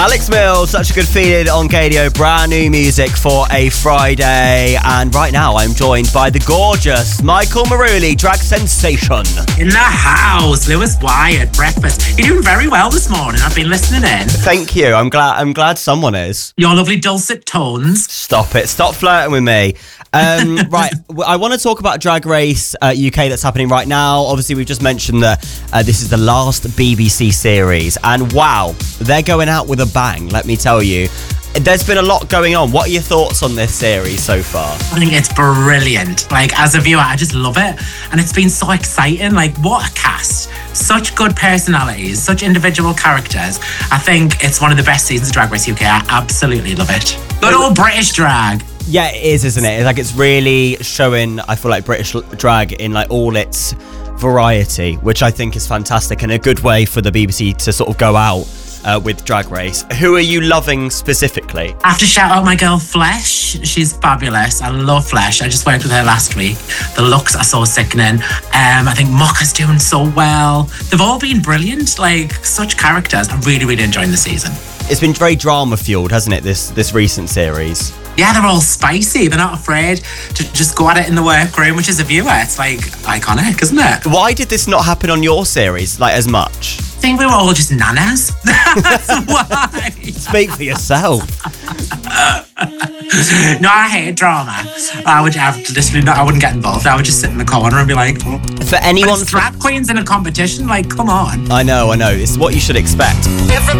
Alex Mills, such a good feeling on KDO. Brand new music for a Friday. And right now I'm joined by the gorgeous Michael Maruli, drag sensation. In the house, Lewis Wyatt, breakfast. You're doing very well this morning. I've been listening in. Thank you. I'm glad someone is. Your lovely dulcet tones. Stop it. Stop flirting with me. Right, I want to talk about Drag Race UK that's happening right now. Obviously, we've just mentioned that this is the last BBC series. And wow, they're going out with a bang, let me tell you. There's been a lot going on. What are your thoughts on this series so far? I think it's brilliant. Like, as a viewer, I just love it. And it's been so exciting. Like, what a cast. Such good personalities, such individual characters. I think it's one of the best seasons of Drag Race UK. I absolutely love it. Good old British drag. Yeah, it is, isn't it? It's like it's really showing, I feel like, British drag in like all its variety, which I think is fantastic and a good way for the BBC to sort of go out with Drag Race. Who are you loving specifically? I have to shout out my girl Flesh. She's fabulous. I love Flesh. I just worked with her last week. The looks are so sickening. I think Mocha's doing so well. They've all been brilliant. Like, such characters. I'm really, really enjoying the season. It's been very drama fueled, hasn't it, this recent series? Yeah, they're all spicy. They're not afraid to just go at it in the workroom, which is a viewer. It's like iconic, isn't it? Why did this not happen on your series, like, as much? I think we were all just nanas. That's why. Speak for yourself. No, I hate drama. I wouldn't get involved. I would just sit in the corner and be like, For anyone... drag queens in a competition, like, come on. I know. It's what you should expect.